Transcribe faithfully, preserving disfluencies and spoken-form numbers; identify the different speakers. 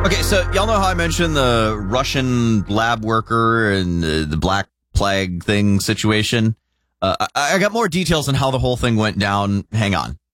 Speaker 1: Okay, so y'all know how I mentioned the Russian lab worker and uh, the Black Plague thing situation? Uh, I, I got more details on how the whole thing went down. Hang on.